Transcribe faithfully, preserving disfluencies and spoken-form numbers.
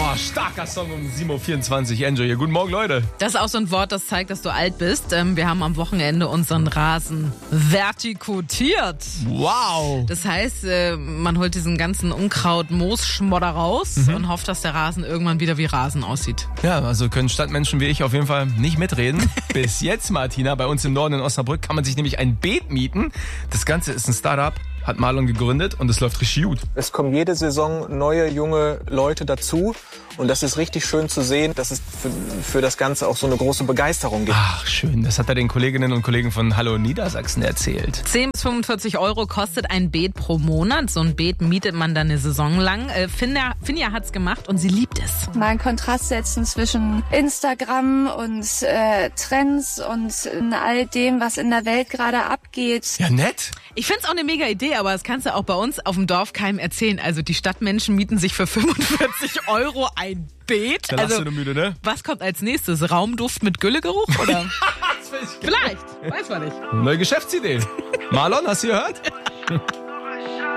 Oh, starker Song um sieben Uhr vierundzwanzig. Enjoy hier. Guten Morgen, Leute. Das ist auch so ein Wort, das zeigt, dass du alt bist. Ähm, wir haben am Wochenende unseren Rasen vertikutiert. Wow. Das heißt, äh, man holt diesen ganzen Unkraut-Moos-Schmodder raus Mhm. und hofft, dass der Rasen irgendwann wieder wie Rasen aussieht. Ja, also können Stadtmenschen wie ich auf jeden Fall nicht mitreden. Bis jetzt, Martina, bei uns im Norden in Osnabrück kann man sich nämlich ein Beet mieten. Das Ganze ist ein Startup, hat Marlon gegründet und es läuft richtig gut. Es kommen jede Saison neue, junge Leute dazu. Und das ist richtig schön zu sehen, dass es für, für das Ganze auch so eine große Begeisterung gibt. Ach, schön. Das hat er den Kolleginnen und Kollegen von Hallo Niedersachsen erzählt. zehn bis fünfundvierzig Euro kostet ein Beet pro Monat. So ein Beet mietet man dann eine Saison lang. Äh, Finja, Finja hat's gemacht und sie liebt es. Mal einen Kontrast setzen zwischen Instagram und äh, Trends und äh, all dem, was in der Welt gerade abgeht. Ja, nett. Ich find's auch eine mega Idee, aber das kannst du auch bei uns auf dem Dorf keinem erzählen. Also die Stadtmenschen mieten sich für fünfundvierzig Euro ein Beet. Da lachst Also du nur müde, ne? was kommt als nächstes? Raumduft mit Güllegeruch? Oder? Das will ich Vielleicht, weiß man nicht. Neue Geschäftsidee. Marlon, hast du gehört?